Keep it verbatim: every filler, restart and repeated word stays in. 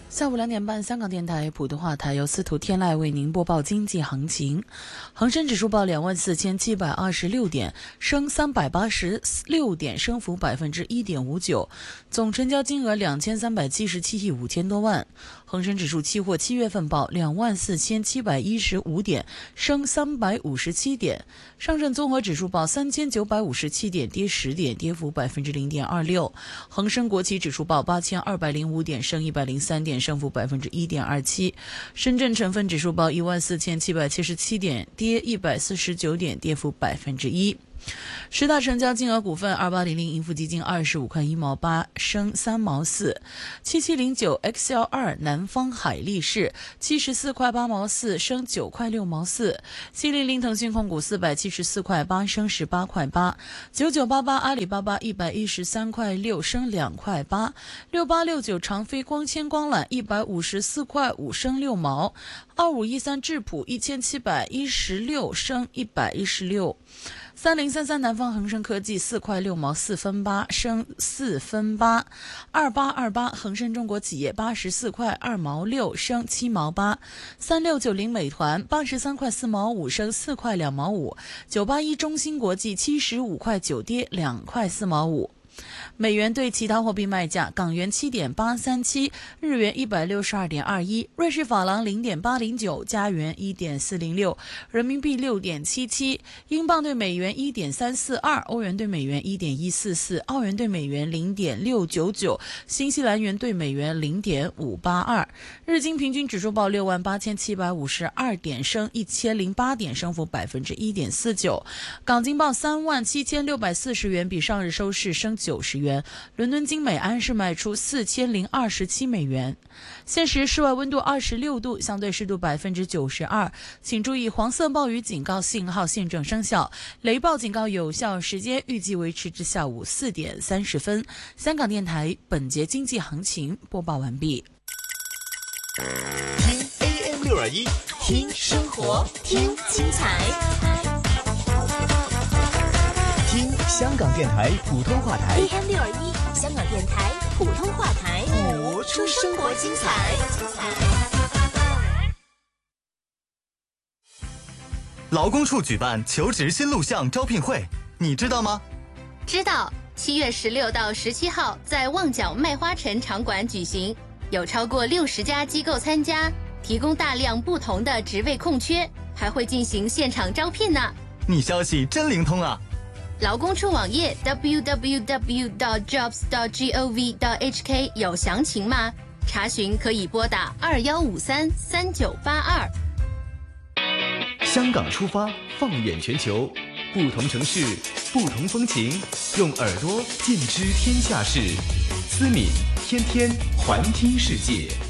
下午两点半，香港电台普通话台由司徒天籁为您播报经济行情。恒生指数报两万四千七百二十六点，升三百八十六点，升幅百分之一点五九，总成交金额两千三百七十七亿五千多万。恒生指数期货七月份报两万四千七百一十五点，升三百五十七点。上证综合指数报三千九百五十七点，跌十点，跌幅百分之零点二六。恒生国企指数报八千二百零五点，升一百零三点，升幅百分之一点二七。深圳成分指数报一万四千七百七十七点，跌一百四十九点，跌幅百分之一。十大成交金额股份：二八零零盈富基金二十五块一毛八，升三毛四；七七零九 X L 二南方海力士七十四块八毛四，升九块六毛四；七零零腾讯控股四百七十四块八，升十八块八；九九八八阿里巴巴一百一十三块六，升两块八；六八六九长飞光纤光缆一百五十四块五，升六毛；二五一三智普一千七百一十六，升一百一十六。三零三三南方恒生科技四块六毛四分八，升四分八；二八二八恒生中国企业八十四块二毛六，升七毛八；三六九零美团八十三块四毛五，升四块两毛五；九八一中芯国际七十五块九，跌两块四毛五。美元对其他货币卖价：港元七点八三七，日元一百六十二点二一，瑞士法郎零点八零九，加元一点四零六，人民币六点七七，英镑对美元一点三四二，欧元对美元一点一四四，澳元对美元零点六九九，新西兰元对美元零点五八二。日经平均指数报六万八千七百五十二点，升一千零八点，升幅百分之一点四九。港金报三万七千六百四十元，比上日收市升九十元。伦敦金每安士卖出四千零二十七美元。现时室外温度二十六度，相对湿度百分之九十二。请注意，黄色暴雨警告信号现正生效，雷暴警告有效时间预计维持至下午四点三十分。香港电台本节经济行情播报完毕。 听 A M 六二一，听生活，听精彩。听香港电台普通话台 A M 六二一，香港电台普通话台， 播出生活精彩。劳工处举办求职新录像招聘会，你知道吗？ 知道，七月十六到十七号在旺角麦花臣场馆举行，有超过六十家机构参加，提供大量不同的职位空缺，还会进行现场招聘呢。 你消息真灵通啊！ 劳工处网页 double-u double-u double-u dot jobs dot gov dot h k 有详情吗？查询可以拨打二一五三三九八二。 香港出发，放眼全球，不同城市，不同风情，用耳朵尽知天下事。思敏天天环听世界。